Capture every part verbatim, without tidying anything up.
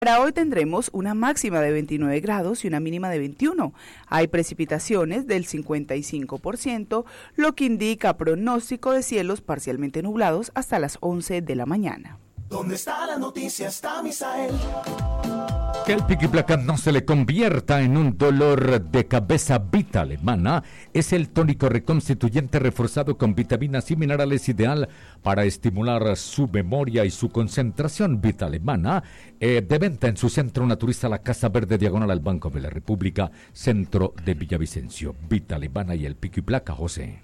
Para hoy tendremos una máxima de veintinueve grados y una mínima de veintiuno. Hay precipitaciones del cincuenta y cinco por ciento, lo que indica pronóstico de cielos parcialmente nublados hasta las once de la mañana. ¿Dónde está la noticia? Está Misael. Que el pico y placa no se le convierta en un dolor de cabeza. Vita Alemana es el tónico reconstituyente reforzado con vitaminas y minerales ideal para estimular su memoria y su concentración. Vita Alemana, eh, de venta en su centro naturista La Casa Verde, diagonal al Banco de la República, centro de Villavicencio. Vita Alemana y el pico y placa, José.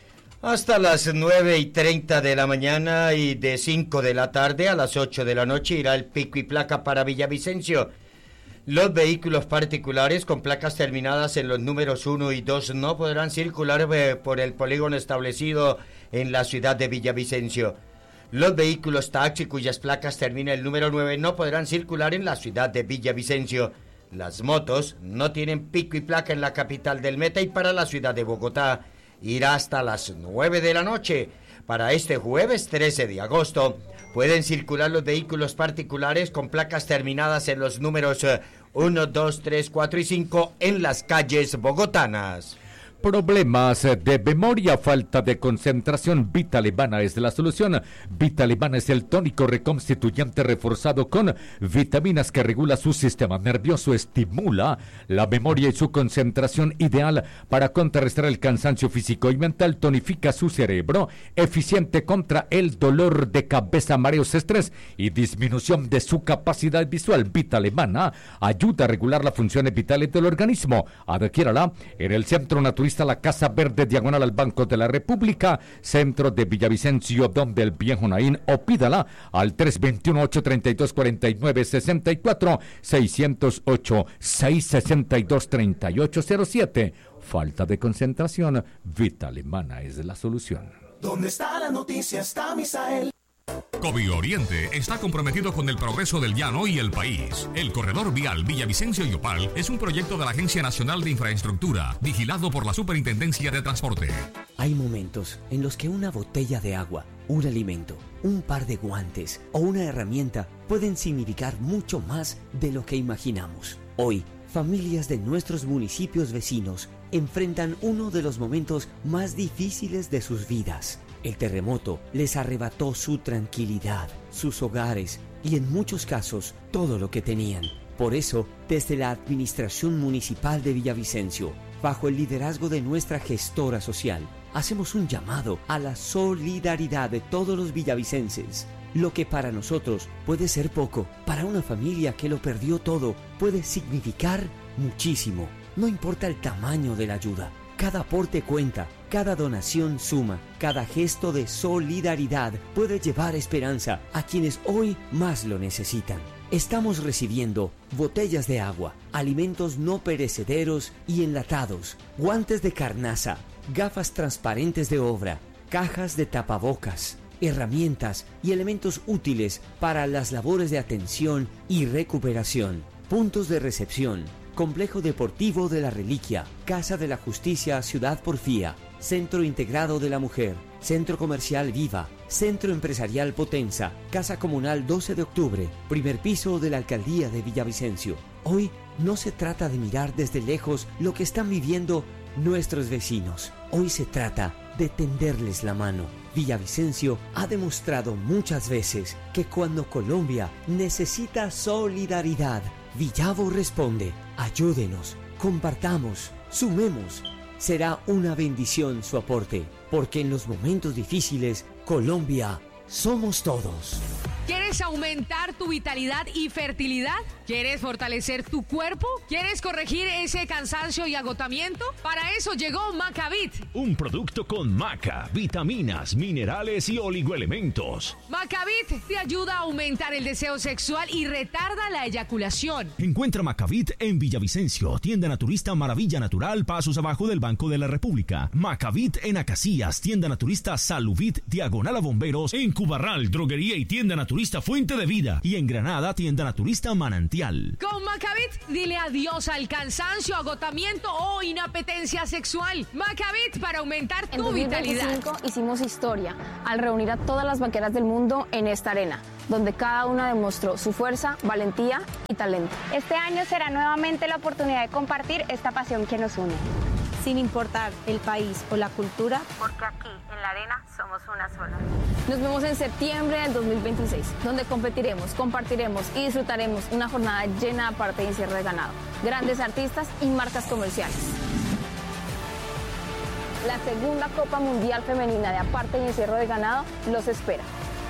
Hasta las nueve y treinta de la mañana y de cinco de la tarde a las ocho de la noche irá el pico y placa para Villavicencio. Los vehículos particulares con placas terminadas en los números uno y dos no podrán circular eh, por el polígono establecido en la ciudad de Villavicencio. Los vehículos taxi cuyas placas terminen el número nueve no podrán circular en la ciudad de Villavicencio. Las motos no tienen pico y placa en la capital del Meta y para la ciudad de Bogotá irá hasta las nueve de la noche. Para este jueves trece de agosto pueden circular los vehículos particulares con placas terminadas en los números uno, dos, tres, cuatro y cinco en las calles bogotanas. Problemas de memoria, falta de concentración, Vita Alemana es la solución. Vita Alemana es el tónico reconstituyente reforzado con vitaminas que regula su sistema nervioso, estimula la memoria y su concentración, ideal para contrarrestar el cansancio físico y mental, tonifica su cerebro, eficiente contra el dolor de cabeza, mareos, estrés y disminución de su capacidad visual. Vita Alemana ayuda a regular las funciones vitales del organismo. Adquiérala en el Centro Naturista La Casa Verde, diagonal al Banco de la República, centro de Villavicencio, donde el viejo Naín, o pídala al tres dos uno, ocho tres dos, cuatro nueve seis cuatro, seis cero ocho, seis seis dos, tres ocho cero siete. Falta de concentración, Vita Alemana es la solución. ¿Dónde está la noticia? Está Misael. Covi Oriente está comprometido con el progreso del llano y el país. El corredor vial Villavicencio y Opal es un proyecto de la Agencia Nacional de Infraestructura, vigilado por la Superintendencia de Transporte. Hay momentos en los que una botella de agua, un alimento, un par de guantes o una herramienta pueden significar mucho más de lo que imaginamos. Hoy, familias de nuestros municipios vecinos enfrentan uno de los momentos más difíciles de sus vidas. El terremoto les arrebató su tranquilidad, sus hogares y en muchos casos todo lo que tenían. Por eso, desde la Administración Municipal de Villavicencio, bajo el liderazgo de nuestra gestora social, hacemos un llamado a la solidaridad de todos los villavicenses. Lo que para nosotros puede ser poco, para una familia que lo perdió todo puede significar muchísimo. No importa el tamaño de la ayuda. Cada aporte cuenta, cada donación suma, cada gesto de solidaridad puede llevar esperanza a quienes hoy más lo necesitan. Estamos recibiendo botellas de agua, alimentos no perecederos y enlatados, guantes de carnaza, gafas transparentes de obra, cajas de tapabocas, herramientas y elementos útiles para las labores de atención y recuperación, puntos de recepción, Complejo Deportivo de la Reliquia, Casa de la Justicia Ciudad Porfía, Centro Integrado de la Mujer, Centro Comercial Viva, Centro Empresarial Potenza, Casa Comunal doce de octubre, primer piso de la Alcaldía de Villavicencio. Hoy no se trata de mirar desde lejos lo que están viviendo nuestros vecinos. Hoy se trata de tenderles la mano. Villavicencio ha demostrado muchas veces que cuando Colombia necesita solidaridad, Villavo responde. Ayúdenos, compartamos, sumemos. Será una bendición su aporte, porque en los momentos difíciles, Colombia somos todos. ¿Quieres aumentar tu vitalidad y fertilidad? ¿Quieres fortalecer tu cuerpo? ¿Quieres corregir ese cansancio y agotamiento? Para eso llegó Macavit. Un producto con maca, vitaminas, minerales y oligoelementos. Macavit te ayuda a aumentar el deseo sexual y retarda la eyaculación. Encuentra Macavit en Villavicencio, tienda naturista Maravilla Natural, pasos abajo del Banco de la República. Macavit en Acacias, tienda naturista Saluvit, diagonal a Bomberos, en Cubarral, droguería y tienda naturista naturista Fuente de Vida. Y en Granada, tienda naturista Manantial. Con Macavit, dile adiós al cansancio, agotamiento o inapetencia sexual. Macavit para aumentar tu en dos mil veinticinco vitalidad. Hicimos historia al reunir a todas las vaqueras del mundo en esta arena, donde cada una demostró su fuerza, valentía y talento. Este año será nuevamente la oportunidad de compartir esta pasión que nos une. Sin importar el país o la cultura, porque aquí, en la arena, somos una sola. Nos vemos en septiembre del dos mil veintiséis, donde competiremos, compartiremos y disfrutaremos una jornada llena de parte y encierro de ganado, grandes artistas y marcas comerciales. La segunda Copa Mundial Femenina de Aparte y Encierro de Ganado los espera.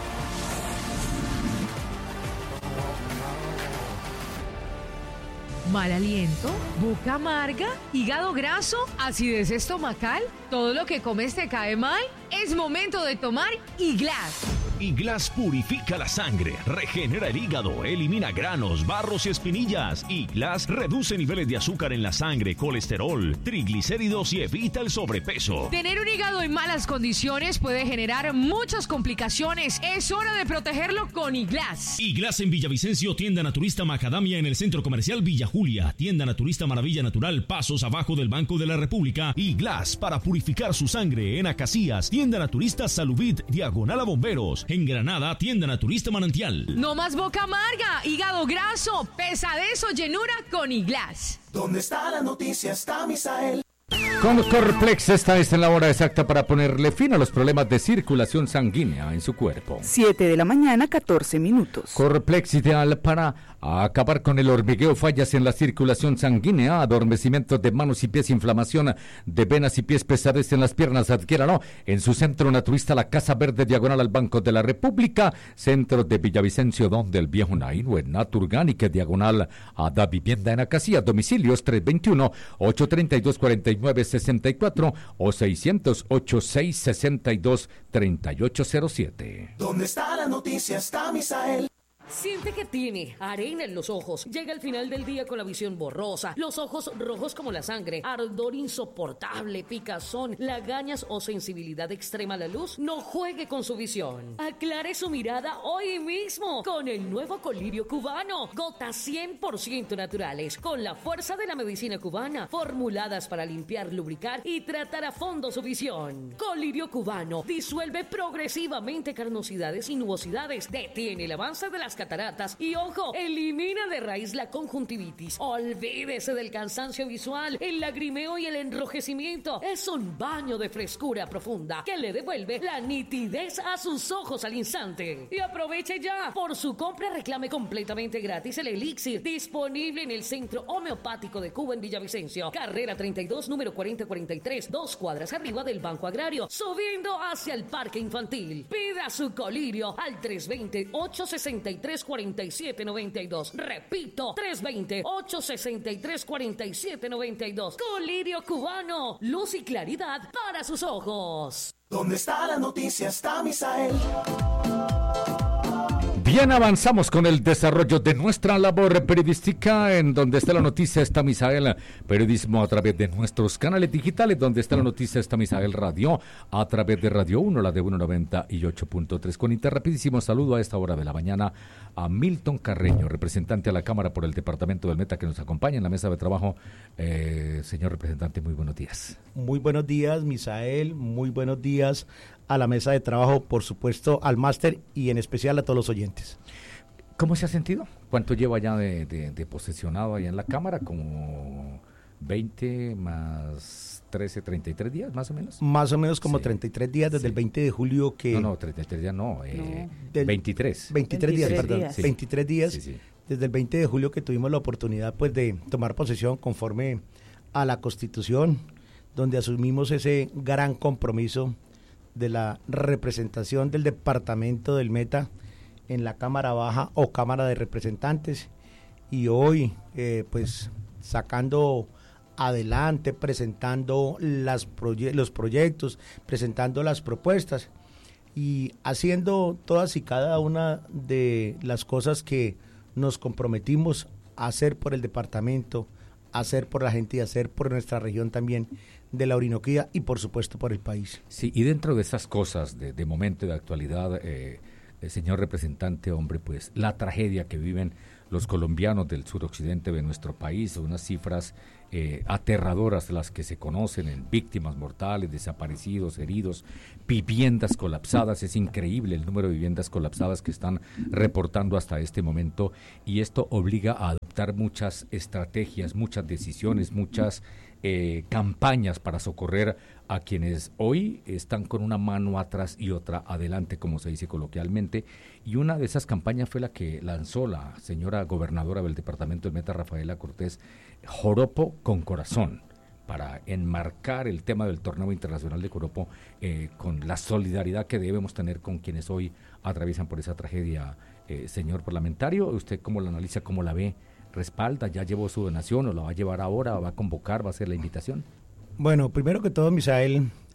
Mal aliento, boca amarga, hígado graso, acidez estomacal, todo lo que comes te cae mal. Es momento de tomar Iglas. Iglas purifica la sangre, regenera el hígado, elimina granos, barros y espinillas. Iglas reduce niveles de azúcar en la sangre, colesterol, triglicéridos y evita el sobrepeso. Tener un hígado en malas condiciones puede generar muchas complicaciones. Es hora de protegerlo con Iglas. Iglas en Villavicencio, tienda naturista Macadamia en el Centro Comercial Villa Julia, tienda naturista Maravilla Natural, pasos abajo del Banco de la República. Iglas para purificar su sangre en Acacías, tienda naturista Salubit, diagonal a Bomberos. En Granada, tienda naturista Manantial. No más boca amarga, hígado graso, pesadez o llenura con Iglas. ¿Dónde está la noticia? Está Misael. Con Corplex, esta es la hora exacta para ponerle fin a los problemas de circulación sanguínea en su cuerpo. siete de la mañana, catorce minutos. Corplex, ideal para acabar con el hormigueo, fallas en la circulación sanguínea, adormecimiento de manos y pies, inflamación de venas y pies, pesadez en las piernas. Adquiéralo en su centro naturista, la Casa Verde, diagonal al Banco de la República, centro de Villavicencio, donde el viejo Naino, en Naturgánica, diagonal a Da Vivienda en Acacías. Domicilios tres dos uno, ocho tres dos, cuatro nueve seis cuatro o seiscientos ocho, seiscientos sesenta y dos, treinta y ocho cero siete. ¿Dónde está la noticia? Está Misael. Siente que tiene arena en los ojos. Llega al final del día con la visión borrosa, los ojos rojos como la sangre, ardor insoportable, picazón, lagañas o sensibilidad extrema a la luz. No juegue con su visión. Aclare su mirada hoy mismo con el nuevo colirio cubano. Gotas cien por ciento naturales, con la fuerza de la medicina cubana, formuladas para limpiar, lubricar y tratar a fondo su visión. Colirio cubano disuelve progresivamente carnosidades y nubosidades, detiene el avance de las cataratas y, ojo, elimina de raíz la conjuntivitis. Olvídese del cansancio visual, el lagrimeo y el enrojecimiento. Es un baño de frescura profunda que le devuelve la nitidez a sus ojos al instante. Y aproveche ya. Por su compra reclame completamente gratis el elixir, disponible en el Centro Homeopático de Cuba en Villavicencio, carrera treinta y dos, número cuarenta cuarenta y tres, dos cuadras arriba del Banco Agrario, subiendo hacia el Parque Infantil. Pida su colirio al tres dos cero, ocho seis tres, cuarenta y siete noventa y dos. Repito, tres dos cero, ocho seis tres, cuarenta y siete noventa y dos. Colirio cubano, luz y claridad para sus ojos. ¿Dónde está la noticia? Está Misael. Bien, avanzamos con el desarrollo de nuestra labor periodística. En Donde está la noticia está Misael Periodismo, a través de nuestros canales digitales. Donde está la noticia está Misael Radio, a través de Radio uno, la de uno noventa y ocho punto tres. Con interrapidísimo saludo a esta hora de la mañana a Milton Carreño, representante a la Cámara por el Departamento del Meta, que nos acompaña en la mesa de trabajo. Eh, señor representante, muy buenos días. Muy buenos días, Misael. Muy buenos días a la mesa de trabajo, por supuesto, al máster y en especial a todos los oyentes. ¿Cómo se ha sentido? ¿Cuánto lleva ya de, de, de posesionado ahí en la Cámara? ¿Como veinte más trece, treinta y tres días, más o menos? Más o menos como sí. treinta y tres días desde sí. el veinte de julio que... No, no, treinta y tres días no, eh, no. veintitrés. veintitrés días, perdón. Días. Sí. veintitrés días, sí, sí. Desde el veinte de julio que tuvimos la oportunidad pues de tomar posesión conforme a la Constitución, donde asumimos ese gran compromiso de la representación del departamento del Meta en la Cámara Baja o Cámara de Representantes, y hoy eh, pues sacando adelante, presentando las proye- los proyectos, presentando las propuestas y haciendo todas y cada una de las cosas que nos comprometimos a hacer por el departamento, a hacer por la gente y a hacer por nuestra región también de la Orinoquía y por supuesto por el país. Sí, y dentro de esas cosas de, de momento, de actualidad, eh, eh, señor representante, hombre, pues la tragedia que viven los colombianos del suroccidente de nuestro país, unas cifras eh, aterradoras las que se conocen en víctimas mortales, desaparecidos, heridos, viviendas colapsadas. Es increíble el número de viviendas colapsadas que están reportando hasta este momento, y esto obliga a adoptar muchas estrategias, muchas decisiones, muchas eh, campañas para socorrer a quienes hoy están con una mano atrás y otra adelante, como se dice coloquialmente, y una de esas campañas fue la que lanzó la señora gobernadora del departamento del Meta, Rafaela Cortés, Joropo con Corazón, para enmarcar el tema del torneo internacional de Joropo eh, con la solidaridad que debemos tener con quienes hoy atraviesan por esa tragedia. Eh, señor parlamentario, ¿usted cómo la analiza, cómo la ve? ¿Respalda? ¿Ya llevó su donación o la va a llevar ahora? ¿Va a convocar? ¿Va a hacer la invitación? Bueno, primero que todo, Misael,